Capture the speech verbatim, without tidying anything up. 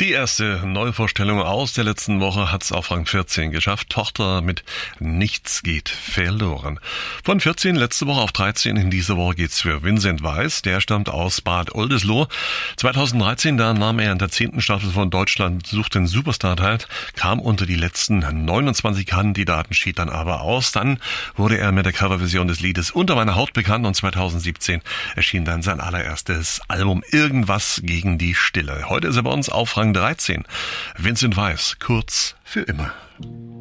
Die erste Neuvorstellung aus der letzten Woche hat's auf Rang vierzehn geschafft. Tochter mit Nichts geht verloren. Von vierzehn letzte Woche auf dreizehn. In dieser Woche geht's für Vincent Weiss. Der stammt aus Bad Oldesloe. zweitausenddreizehn, da nahm er in der zehnten Staffel von Deutschland sucht den Superstar teil, kam unter die letzten neunundzwanzig Kandidaten, schied dann aber aus. Dann wurde er mit der Coverversion des Liedes Unter meiner Haut bekannt und zweitausendsiebzehn erschien dann sein allererstes Album Irgendwas gegen die Stille. Heute ist er bei uns auf Rang dreizehn. Vincent Weiss, kurz für immer.